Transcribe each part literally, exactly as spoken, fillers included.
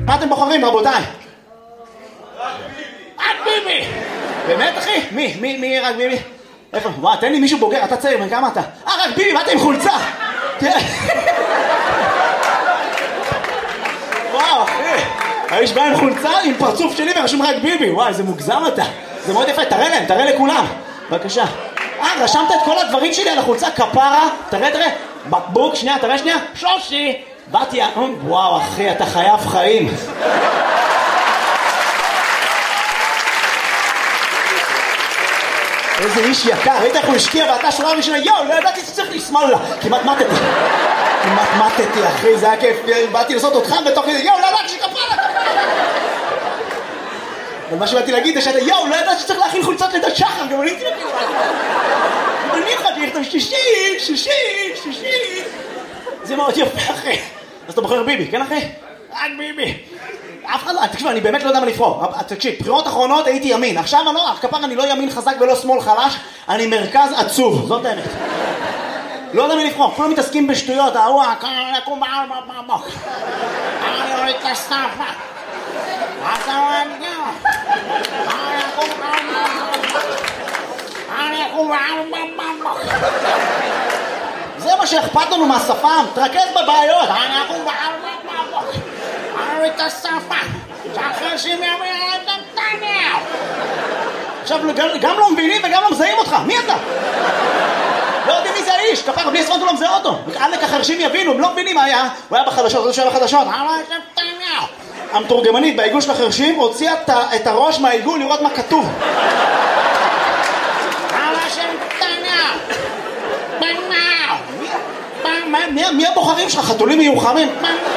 מה אתם בוחרים, רבותיי? רק ביבי. רק ביבי. באמת, אחי? מי? מי? מי רק ביבי? איפה? וואו, תן לי מישהו בוגר, אתה צעיר, בן כמה אתה? אה, רק ביבי, באתה עם חולצה. וואו, אחי. האיש בא עם חולצה, עם פרצוף שלי ורשום רק ביבי. וואי, זה מוגזם אתה. זה מאוד יפה, תראה להם, תראה לכולם. בבקשה. אה, רשמת את כל הדברים שלי על החולצה, כפרה. תראה, תראה. בקבוק, שנייה, תראה שנייה. שושי. באתי, וואו, אחי, אתה חייב חיים. איזה איש יקר, ראית איך הוא השקיע ואתה שורה ראשונה, יואו, לא ידעתי שצריך לשמאל לה. כמעט מתתי. כמעט מתתי, אחי, זה היה כיף. באתי לעשות אותך בתוך כזה, יואו, לא ידעתי שכפרה. אבל מה שבאתי להגיד זה שאתה, יואו, לא ידעתי שצריך להכין חולצות לידת שחר, גם אני הייתי להכין. אבל אני יכולתי לכתוב שישי, שישי, שישי. זה מאוד יפה, אחי. אז אתה בוחר ביבי, כן, אחי? רק ביבי. אף אחד לא, תקשיב, אני באמת לא יודע מה לבחור. תקשיב, בחירות אחרונות הייתי ימין. עכשיו אני לא, כפר אני לא ימין חזק ולא שמאל חלש, אני מרכז עצוב, זאת האמת. לא יודע מה לבחור, כולם מתעסקים בשטויות, ההוא, אני אקום בעל בבוק. אני אוריד את הסטאפה. מה אתה אוהב גם? אני אקום בעל בבוק. אני אקום בעל בבוק. זה מה שאכפת לנו מהשפם, תרכז בבעיות. אני אקום בעל בבוק. אני אוריד את הסטאפה. שאחרי שהם יאמר את נתניהו. עכשיו, גם לא מבינים וגם לא מזהים אותך. מי אתה? לא יודעים מי זה האיש, כפר, בלי עשרות הוא לא מזהה אותו. עלק החרשים יבינו, הם לא מבינים מה היה. הוא היה בחדשות, זה שהיה בחדשות. המתורגמנית בעיגול של החרשים הוציאה את הראש מהעיגול לראות מה כתוב. מי הבוחרים שלך? חתולים מיוחמים?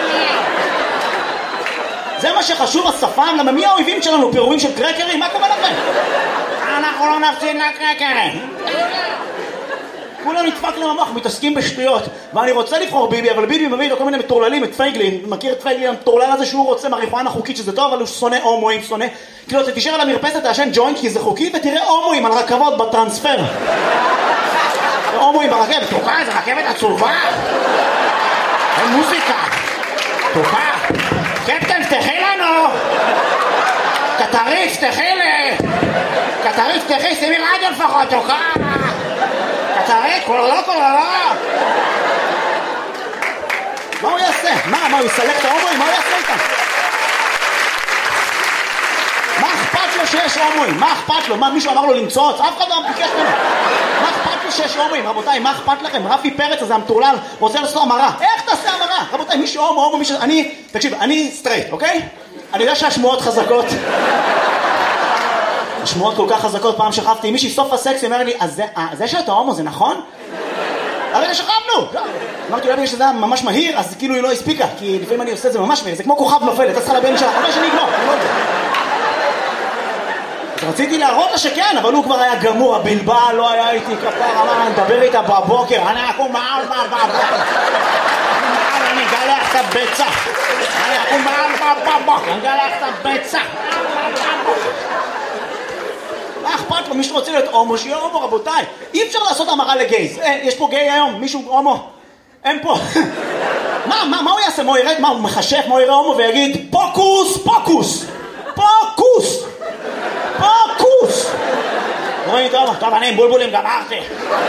זה מה שחשוב, השפם, למה מי האויבים שלנו? פירורים של קרקרים? מה קורה לכם? אנחנו לא נפסיד לקרקרים. כולם נדפק להם המוח, מתעסקים בשטויות. ואני רוצה לבחור ביבי, אבל ביבי מביא לו כל מיני מטורללים, את פייגלין. מכיר את פייגלין, המטורלל הזה שהוא רוצה מריחואנה חוקית, שזה טוב, אבל הוא שונא הומואים, שונא. כאילו, אתה תישאר על המרפסת, תעשן ג'וינט, כי זה חוקי, ותראה הומואים על רכבות בטרנספר. הומואים ברכבת, תוקע, זה רכבת עצובה. אין מוזיקה. תוקע. קפטן, פתחי לנו. קטריץ, פתחי לי. קטריץ, פתחי, שימי רדיו לפחות, תוקע. קטריץ, כולה לא, כולה לא. מה הוא יעשה? מה, מה, הוא יסלק את ההומואים? מה הוא יעשה איתם? מה אכפת לו שיש הומואים? מה אכפת לו? מה, מישהו אמר לו למצוץ? אף אחד לא ביקש ממנו. מה אכפת לו שיש הומואים? רבותיי, מה אכפת לכם? רפי פרץ הזה המטורלל רוצה לעשות המרה. איך תעשה המרה? רבותיי, מישהו הומו, הומו, מישהו... אני, תקשיב, אני סטרייט, אוקיי? אני יודע שהשמועות חזקות. השמועות כל כך חזקות. פעם שכבתי עם מישהי סוף הסקס, היא אומר לי, אז זה שאתה הומו זה נכון? הרגע שכבנו! אמרתי, אולי בגלל שזה היה ממש מהיר, אז כאילו היא לא הספיקה, כי לפעמים אני עושה את זה ממש מהיר, זה כמו כוכב נופל, אתה צריכה לבן שלה, חמש שאני אגנור, אני לא יודע. אז רציתי להראות לה שכן, אבל הוא כבר היה גמור, הבלבל לא היה איתי כפר, אמר, אני מדבר איתה בבוקר, אני אקום מעל בבוקר, אני אגלח את הביצה, אני אקום מעל בבוקר, אני אגלח את הביצה. מה אכפת לו? מישהו רוצה להיות הומו, שיהיה הומו, רבותיי. אי אפשר לעשות המרה לגייז. אה, יש פה גיי היום, מישהו הומו. אין פה. מה, מה, מה הוא יעשה? מה הוא ירד? מה, הוא מחשף? מה הוא יראה הומו ויגיד, פוקוס, פוקוס, פוקוס, פוקוס. רואים טוב, טוב, אני עם בולבולים גמרתי.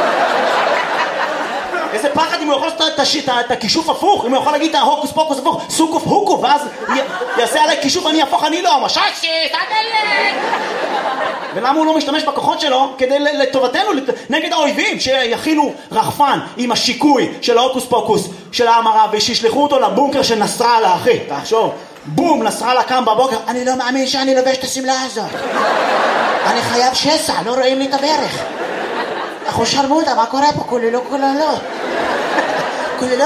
איזה פחד אם הוא יכול לעשות את הכישוף הפוך, אם הוא יכול להגיד את ההוקוס פוקוס הפוך, סוקוף הוקו, ואז יעשה עליי כישוף, אני הפוך, אני לא, מששי, תדלק. ולמה הוא לא משתמש בכוחות שלו כדי לטובתנו, נגד האויבים, שיכינו רחפן עם השיקוי של ההוקוס פוקוס של ההמרה, ושישלחו אותו לבונקר של נסראללה, אחי, תחשוב, בום, נסראללה קם בבוקר, אני לא מאמין שאני לובש את הסמלה הזאת, אני חייב שסע, לא רואים לי את הברך. אחו שרמוטה, מה קורה פה? כוללו כוללו כוללו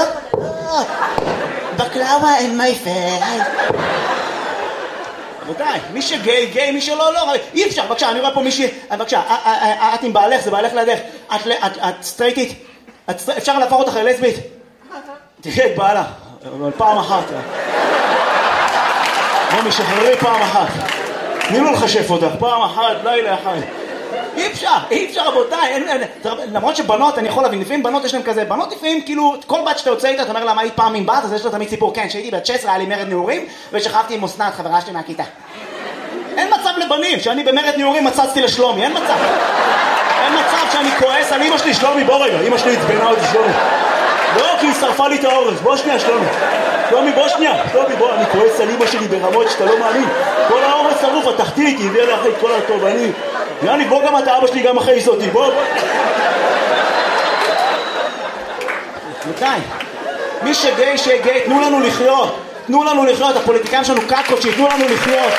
בקלאווה אין מייפל. רבותיי, מי שגיי, גיי, מי שלא, לא, אי אפשר. בבקשה, אני רואה פה מישהי, בבקשה, את עם בעלך, זה בעלך לידך, את סטרייטית, אפשר להפוך אותך ללסבית? תראה את בעלה, אבל פעם אחת. בוא משחררי פעם אחת, תני לו לחשף אותך, פעם אחת, לילה אחד. אי אפשר, אי אפשר רבותיי, אין, אין, למרות שבנות, אני יכול להבין, לפעמים בנות יש להם כזה, בנות לפעמים כאילו, כל בת שאתה יוצא איתה, אתה אומר לה מה היית פעם עם בת, אז יש לה תמיד סיפור, כן, שהייתי בת שש עשרה, היה לי מרד נעורים, ושכבתי עם אסנת, חברה שלי מהכיתה. אין מצב לבנים, שאני במרד נעורים מצצתי לשלומי, אין מצב. אין מצב שאני כועס על אמא שלי, שלומי, בוא רגע, אמא שלי התבנה אותי, שלומי. לא, כי היא שרפה לי את האורז, בוא שנייה, שלומי. שלומי, בוא שנייה, שלומי, בוא, אני כועס על אמא שלי ברמות שאתה לא מאמין. כל האורז שרוף, התחתית, היא הביאה לאחרי את כל הטוב, אני... יאני, בוא גם אתה, אבא שלי גם אחרי זאתי, בוא, בוא. מתי? מי שגיי, שגיי, תנו לנו לחיות. תנו לנו לחיות, הפוליטיקאים שלנו קקות, שיתנו לנו לחיות.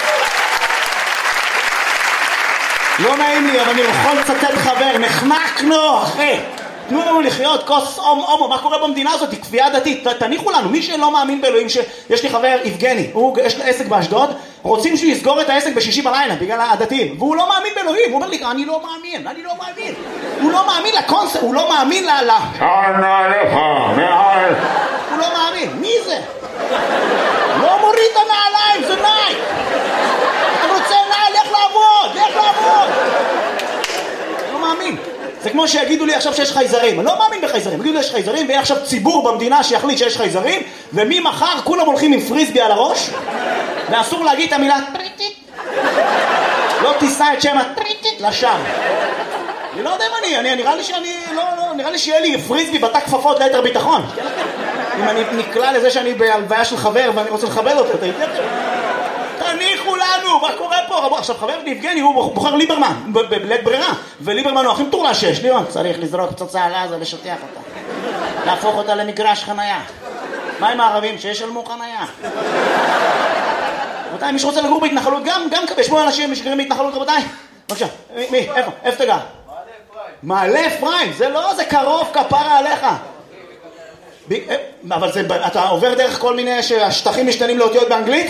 לא נעים לי, אבל אני יכול לצטט חבר, נחנקנו, אחי. תנו לנו לחיות, כוס הומו, מה קורה במדינה הזאת? היא כפייה דתית, תניחו לנו, מי שלא מאמין באלוהים, שיש לי חבר, יבגני, הוא, יש לו עסק באשדוד, רוצים שהוא יסגור את העסק בשישי בלילה, בגלל הדתיים, והוא לא מאמין באלוהים, הוא אומר לי, אני לא מאמין, אני לא מאמין, הוא לא מאמין לקונספט, הוא לא מאמין ל... שנה לך, מעל. הוא לא מאמין, מי זה? לא מוריד את הנעליים, זה נייק. אתה רוצה נעל, לך לעבוד, לך לעבוד. לא מאמין. זה כמו שיגידו לי עכשיו שיש חייזרים, אני לא מאמין בחייזרים, יגידו לי יש חייזרים ויהיה עכשיו ציבור במדינה שיחליט שיש חייזרים וממחר כולם הולכים עם פריסבי על הראש ואסור להגיד את המילה טריטית, לא תישא את שם הטריטית לשם. אני לא יודע אם אני, אני נראה לי שאני, לא, לא, נראה לי שיהיה לי פריסבי בתא כפפות ליתר ביטחון. אם אני נקלע לזה שאני בהלוויה של חבר ואני רוצה לכבד אותו, אתה יודע? תניחו לנו, מה קורה פה? עכשיו חבר יבגני הוא בוחר ליברמן בלית ברירה, וליברמן הוא הכי מטורלל שיש. ליברמן צריך לזרוק פצצה על עזה ולשטח אותה, להפוך אותה למגרש חנייה. מה עם הערבים שישלמו חנייה? רבותיי, מי שרוצה לגור בהתנחלות גם, גם יש פה אנשים שגרים בהתנחלות. רבותיי, בבקשה, מי, איפה, איפה תגע? מעלה אפרים, זה לא, זה קרוב, כפרה עליך. אבל זה, אתה עובר דרך כל מיני שהשטחים משתנים לאותיות באנגלית?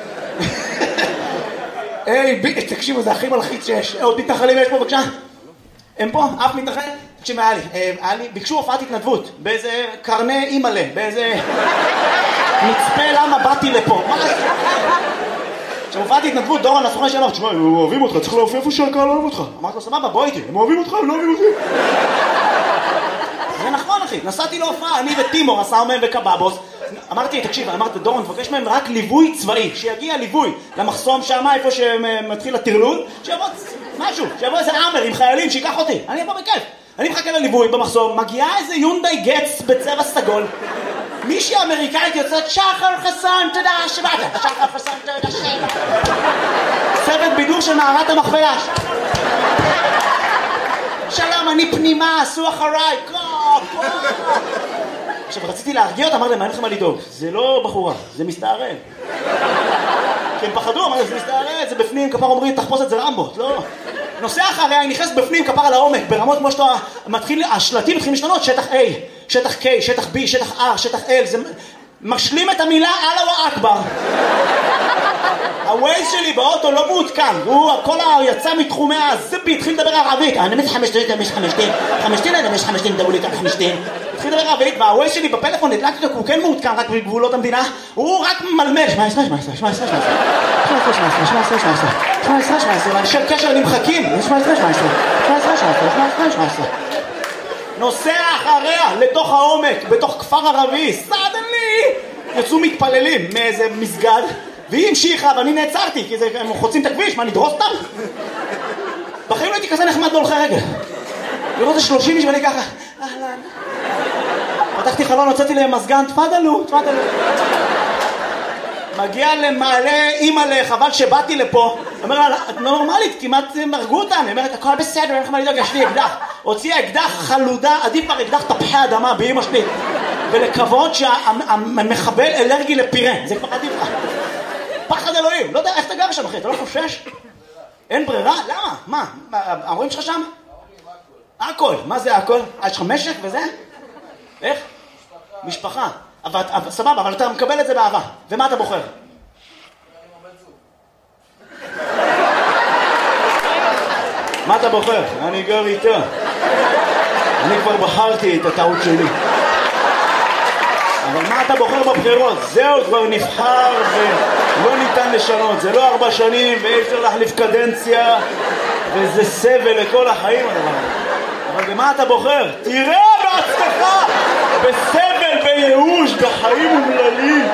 היי, תקשיבו, זה הכי מלחיץ שיש. עוד מתנחלים יש פה, בבקשה? הם פה? אף מתנחל? תקשיב, היה לי, היה לי, ביקשו הופעת התנדבות, באיזה קרני אימאלה, באיזה מצפה למה באתי לפה. מה זה? עכשיו הופעת התנדבות, דורון, הסוכן שאמר, תשמע, הם אוהבים אותך, צריך להופיע איפה שהקהל אוהב אותך. אמרתי לו, סבבה, בוא איתי, הם אוהבים אותך, הם לא אוהבים אותי. זה נכון, אחי, נסעתי להופעה, אני וטימור, הסאומן וקבאבוס. אמרתי, תקשיב, אמרתי, דורון, תבקש מהם רק ליווי צבאי, שיגיע ליווי למחסום שם, איפה שמתחיל הטרלול, שיבוא משהו, שיבוא איזה אמר עם חיילים, שיקח אותי, אני אבוא בכיף. אני מחכה לליווי במחסום, מגיעה איזה יונדאי גץ בצבע סגול, מישהי אמריקאית יוצאת, שחר חסן, תודה שבאת, שחר חסן, תודה שבאת. צוות בידור של מערת המכפלה. שלום, אני פנימה, עשו אחריי, קו, קו. עכשיו רציתי להרגיע אותה, אמר להם, מה אין לכם מה לדאוג? זה לא בחורה, זה מסתערב. כי הם פחדו, אמר להם, זה מסתערב, זה בפנים, כפר אומרים, תחפוש את זה רמבות, לא. נוסע אחריה, היא נכנסת בפנים, כפר על העומק, ברמות כמו שאתה מתחיל, השלטים מתחילים להשתנות, שטח A, שטח K, שטח B, שטח R, שטח L, זה משלים את המילה אללה אכבר. הווייז שלי באוטו לא מעודכן, הוא כל יצא מתחומי הזבי, התחיל לדבר ערבית, אני מזה חמשתין, אני מזה חמשתין, חמשתין, אני מזה חמשתין, דברו לי כאן חמשתין. התחיל לדבר ערבית, והווייז שלי בפלאפון נדלקתי אותו, הוא כן מעודכן רק בגבולות המדינה, הוא רק מלמל, שמע עשרה, שמע עשרה, שמע עשרה, שמע עשרה, שמע עשרה, שמע עשרה, שמע עשרה, שמע עשרה, שמע עשרה, אנשי קשר נמחקים, שמע עשרה, שמע עשרה, שמע עשרה, שמע עשרה, שמע עשרה, שמע עשרה. נוסע אחריה לתוך העומק, בתוך כפר ערבי, סדנלי, יצאו מתפללים מאיזה מסגד, והיא המשיכה ואני נעצרתי, כי הם חוצים את הכביש, מה, נדרוס אותם? בחיים לא הייתי כזה נחמד להולכי רגל. לראות את שלושים איש ואני ככה, אהלן. פתחתי חלון, הוצאתי להם מזגן, תפדלו, תפדלו. מגיע למעלה, אימא'לה, חבל שבאתי לפה. אומר לה, את נורמלית, כמעט מרגו אותה. אני אומרת, הכל בסדר, אין לך מה לדאוג, יש לי אקדח. הוציאה אקדח חלודה, עדיף כבר אקדח תפוחי אדמה באמא שלי. ולכבוד שהמחבל אלרגי לפירה, זה כבר עדיף לך. פחד אלוהים, לא יודע איך אתה גר שם אחי, אתה לא חושש? אין ברירה? למה? מה? ההורים שלך שם? הכל. מה זה הכל? יש לך משק וזה? איך? משפחה. אבל, סבבה, אבל אתה מקבל את זה באהבה. ומה אתה בוחר? מה אתה בוחר? אני גר איתה. אני כבר בחרתי את הטעות שלי. אבל מה אתה בוחר בבחירות? זהו, כבר נבחר ולא ניתן לשנות. זה לא ארבע שנים ואי אפשר להחליף קדנציה. וזה סבל לכל החיים הדבר הזה. אבל במה אתה בוחר? תראה בעצמך! בסבל, בייאוש, בחיים אומללים.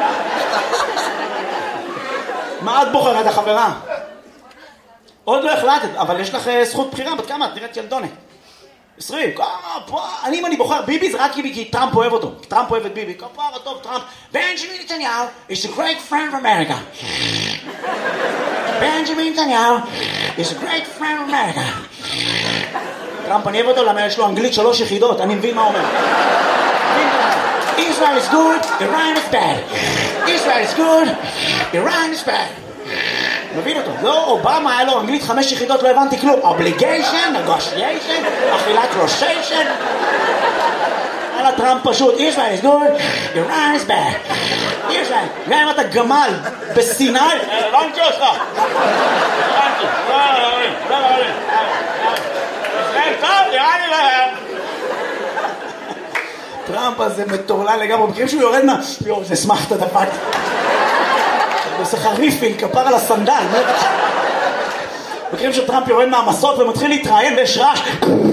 מה את בוחרת, החברה? עוד לא החלטת, אבל יש לך זכות בחירה, בת כמה? את נראית ילדונת. עשרים, אני אם אני בוחר ביבי זה רק כי טראמפ אוהב אותו. טראמפ אוהב את ביבי, כפרה טוב טראמפ. בנג'מין נתניהו is a great friend of America. בנג'מין נתניהו is a great friend of America. טראמפ אני אוהב אותו למה יש לו אנגלית שלוש יחידות, אני מבין מה אומר. Israel is good, Iran is bad. Israel is good, Iran is bad. מבין אותו. לא, אובמה היה לו אנגלית חמש יחידות, לא הבנתי כלום. Obligation, negotiation, אכילת ראשיישן. על הטראמפ פשוט. Israel is good, Iran is bad. Israel, גם אם אתה גמל בסיני, לא נמצא אותך. טראמפ הזה מטורלל לגמרי, מכירים שהוא יורד מה... יואו, זה שמח את הדפק. עושה חריפין, כפר על הסנדל. מכירים שטראמפ יורד מהמסות ומתחיל להתראיין ויש רעש.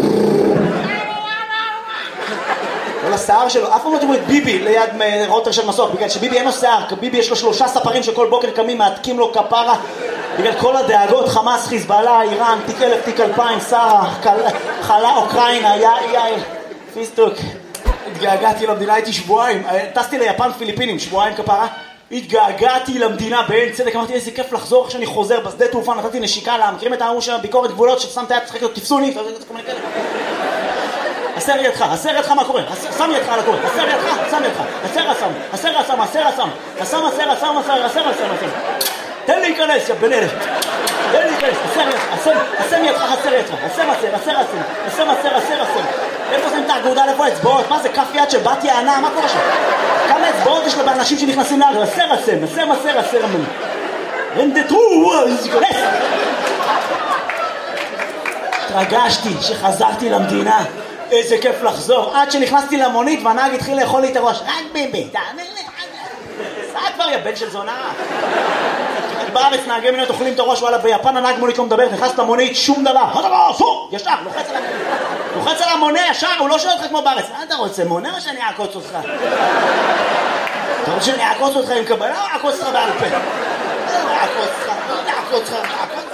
כל השיער שלו, אף פעם לא תראו את ביבי ליד רוטר של מסוק, בגלל שביבי אין לו שיער, ביבי יש לו שלושה ספרים שכל בוקר קמים, מעתקים לו כפרה, בגלל כל הדאגות, חמאס, חיזבאללה, איראן, תיק אלף, תיק אלפיים, שרה, חלה, אוקראינה, יאיר, פיסטוק. התגעגעתי למדינה, הייתי שבועיים, טסתי ליפן פיליפינים, שבועיים כפרה, התגעגעתי למדינה בעין צדק, אמרתי איזה כיף לחזור כשאני חוזר בשדה תעופה, נתתי נשיקה לה, מכירים את האמור של ביקורת גבולות ששמת יד, צחק לו, תפסו לי, הסר ידך, הסר ידך מה קורה, שם ידך על הקורה, הסר ידך, שם ידך, הסר הסם, הסר הסם, הסר הסם, הסם הסר הסם, הסר הסר הסם, תן לי להיכנס, יא בן אלף, תן לי להיכנס, הסר ידך, הסם ידך, הסר ידך, הסם הסר, הסר הסם, הסם הסר, הסר הסם, איפה זה עם תאגודה, איפה האצבעות, מה זה כף יד של בת יענה, מה קורה שם? כמה אצבעות יש לו באנשים שנכנסים לארץ, הסר הסם, הסם הסר, הסר הסם, רנדטרו, להיכנס. התרגשתי שחזרתי למדינה, איזה כיף לחזור, עד שנכנסתי למונית והנהג התחיל לאכול לי את הראש, רק ביבי, תאמין לי, סע כבר יא בן של זונה. בארץ נהגי מונית אוכלים את הראש, וואלה ביפן הנהג מונית לא מדבר, נכנס למונית, שום דבר, הדבר, סור, ישר, לוחץ על המונית, לוחץ על המונה ישר, הוא לא שואל אותך כמו בארץ, מה אתה רוצה, מונה או שאני אעקוץ אותך? אתה רוצה שאני אעקוץ אותך עם קבל, לא אעקוץ אותך בעל פה, לא אעקוץ אותך, לא אעקוץ אותך,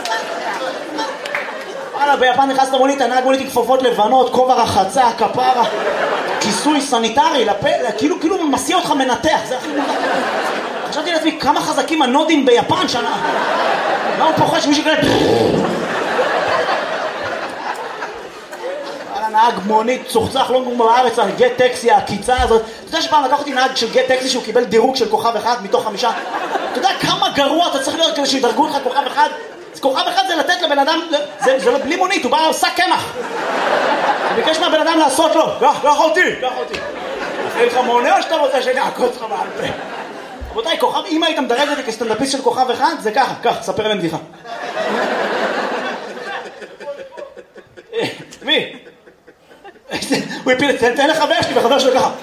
וואלה, ביפן נכנס למונית, הנהג מונית עם כפפות לבנות, כובע רחצה, כפרה, כיסוי סניטרי, לפה, כאילו, כאילו מסיע אותך מנתח, זה הכי מונח. חשבתי לעצמי, כמה חזקים הנודים ביפן שנה. מה הוא פוחד שמישהו כאלה... וואלה, נהג מונית, צוחצח, לא נגמר בארץ, על גט טקסי, הקיצה הזאת. אתה יודע שפעם לקח אותי נהג של גט טקסי שהוא קיבל דירוג של כוכב אחד מתוך חמישה? אתה יודע כמה גרוע אתה צריך להיות כדי שידרגו לך כוכב אחד? כוכב אחד זה לתת לבן אדם, זה, זה לא בלי מונית, הוא בא לעושה קמח. הוא ביקש מהבן אדם לעשות לו, קח, קח אותי, קח אותי. אחרי לך מונה או שאתה רוצה שאני אעקוץ לך בעל פה? רבותיי, כוכב, אם היית מדרג את זה כסטנדאפיסט של כוכב אחד, זה ככה, כך, ספר להם בדיחה. מי? הוא הפיל את זה, תן לחבר שלי, וחבר שלו ככה.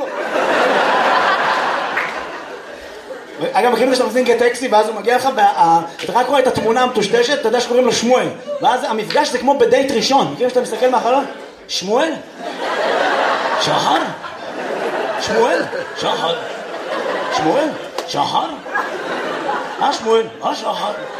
אגב, מכירים שאתה מזין גט טקסי, ואז הוא מגיע לך, ואתה רק רואה את התמונה המטושטשת, אתה יודע שקוראים לו שמואל. ואז המפגש זה כמו בדייט ראשון. מכירים שאתה מסתכל מהחלון? שמואל? שחר? שמואל? שחר? שמואל? שחר? אה שמואל? אה שחר?